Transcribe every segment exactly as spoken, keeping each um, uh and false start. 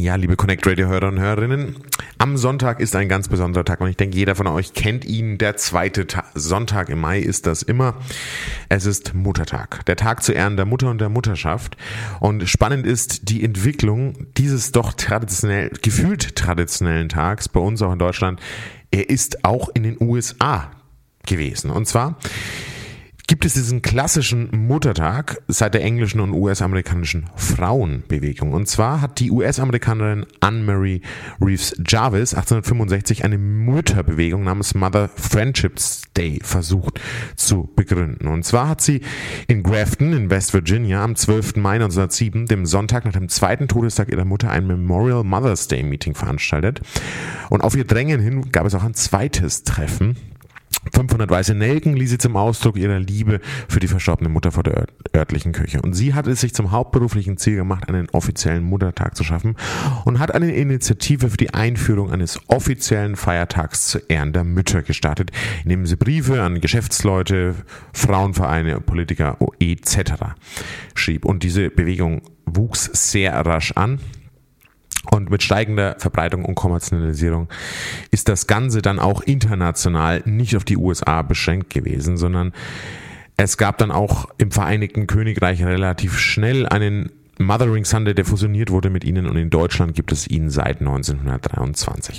Ja, liebe Connect Radio Hörer und Hörerinnen, am Sonntag ist ein ganz besonderer Tag und ich denke, jeder von euch kennt ihn. Der zweite Ta- Sonntag im Mai ist das immer. Es ist Muttertag, der Tag zu Ehren der Mutter und der Mutterschaft. Und spannend ist die Entwicklung dieses doch traditionell, gefühlt traditionellen Tags bei uns auch in Deutschland. Er ist auch in den U S A gewesen. Und zwar gibt es diesen klassischen Muttertag seit der englischen und U S-amerikanischen Frauenbewegung. Und zwar hat die U S-Amerikanerin Anne-Marie Reeves Jarvis achtzehnhundertfünfundsechzig eine Mütterbewegung namens Mother Friendships Day versucht zu begründen. Und zwar hat sie in Grafton in West Virginia am zwölften Mai neunzehnhundertsieben, dem Sonntag nach dem zweiten Todestag ihrer Mutter, ein Memorial Mother's Day Meeting veranstaltet. Und auf ihr Drängen hin gab es auch ein zweites Treffen. fünfhundert weiße Nelken ließ sie zum Ausdruck ihrer Liebe für die verstorbene Mutter vor der örtlichen Kirche. Und sie hat es sich zum hauptberuflichen Ziel gemacht, einen offiziellen Muttertag zu schaffen und hat eine Initiative für die Einführung eines offiziellen Feiertags zu Ehren der Mütter gestartet, indem sie Briefe an Geschäftsleute, Frauenvereine, Politiker et cetera schrieb. Und diese Bewegung wuchs sehr rasch an. Und mit steigender Verbreitung und Kommerzialisierung ist das Ganze dann auch international nicht auf die U S A beschränkt gewesen, sondern es gab dann auch im Vereinigten Königreich relativ schnell einen Mothering Sunday, der fusioniert wurde mit ihnen, und in Deutschland gibt es ihn seit neunzehnhundertdreiundzwanzig.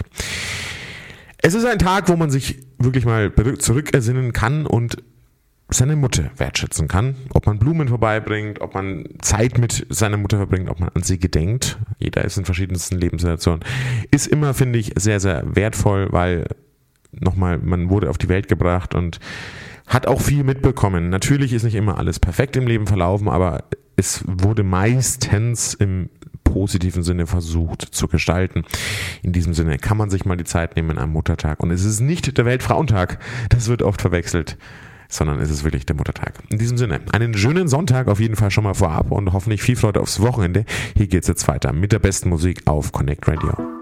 Es ist ein Tag, wo man sich wirklich mal zurückersinnen kann und seine Mutter wertschätzen kann, ob man Blumen vorbeibringt, ob man Zeit mit seiner Mutter verbringt, ob man an sie gedenkt. Jeder ist in verschiedensten Lebenssituationen. Ist immer, finde ich, sehr, sehr wertvoll, weil nochmal, man wurde auf die Welt gebracht und hat auch viel mitbekommen. Natürlich ist nicht immer alles perfekt im Leben verlaufen, aber es wurde meistens im positiven Sinne versucht zu gestalten. In diesem Sinne kann man sich mal die Zeit nehmen am Muttertag. Und es ist nicht der Weltfrauentag, das wird oft verwechselt, sondern es ist wirklich der Muttertag. In diesem Sinne, einen schönen Sonntag auf jeden Fall schon mal vorab und hoffentlich viel Freude aufs Wochenende. Hier geht's jetzt weiter mit der besten Musik auf Connect Radio.